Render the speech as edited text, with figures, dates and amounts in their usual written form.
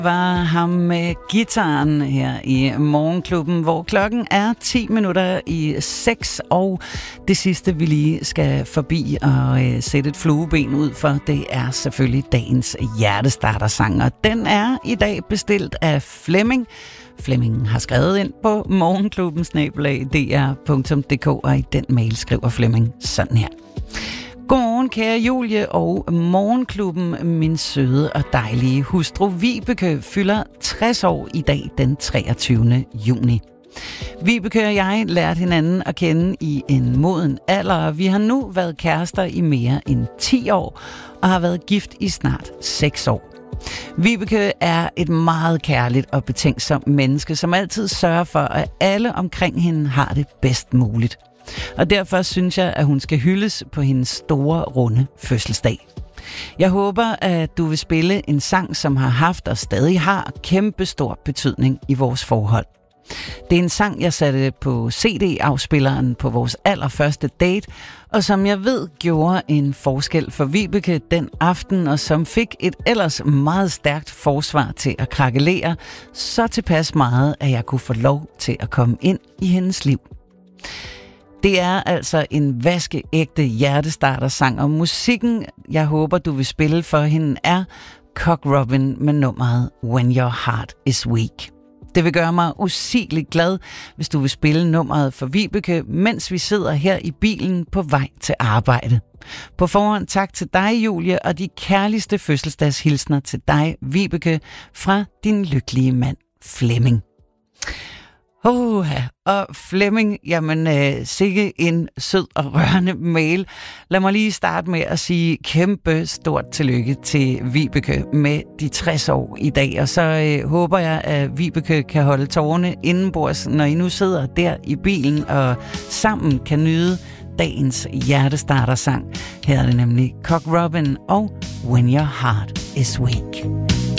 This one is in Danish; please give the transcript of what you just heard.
Var ham med gitaren her i Morgenklubben, hvor klokken er 6:10, og det sidste, vi lige skal forbi og sætte et flueben ud for, det er selvfølgelig dagens hjertestartersang, og den er i dag bestilt af Flemming. Flemming har skrevet ind på morgenklubben@dr.dk, og i den mail skriver Flemming sådan her. Godmorgen, kære Julie og Morgenklubben. Min søde og dejlige hustru Vibeke fylder 60 år i dag den 23. juni. Vibeke og jeg lærte hinanden at kende i en moden alder, og vi har nu været kærester i mere end 10 år og har været gift i snart 6 år. Vibeke er et meget kærligt og betænksomt menneske, som altid sørger for, at alle omkring hende har det bedst muligt. Og derfor synes jeg, at hun skal hyldes på hendes store, runde fødselsdag. Jeg håber, at du vil spille en sang, som har haft og stadig har kæmpe stor betydning i vores forhold. Det er en sang, jeg satte på CD-afspilleren på vores allerførste date, og som jeg ved gjorde en forskel for Vibeke den aften, og som fik et ellers meget stærkt forsvar til at krakelere, så tilpas meget, at jeg kunne få lov til at komme ind i hendes liv. Det er altså en vaskeægte hjertestartersang, og musikken, jeg håber, du vil spille for hende, er Cock Robin med nummeret When Your Heart Is Weak. Det vil gøre mig usigeligt glad, hvis du vil spille nummeret for Vibeke, mens vi sidder her i bilen på vej til arbejde. På forhånd tak til dig, Julie, og de kærligste fødselsdagshilsner til dig, Vibeke, fra din lykkelige mand, Flemming. Og Flemming, jamen sikke en sød og rørende mail. Lad mig lige starte med at sige kæmpe stort tillykke til Vibeke med de 60 år i dag. Og så håber jeg, at Vibeke kan holde tårerne indenbords, når I nu sidder der i bilen og sammen kan nyde dagens hjertestartersang. Her er det nemlig Cock Robin og When Your Heart Is Weak.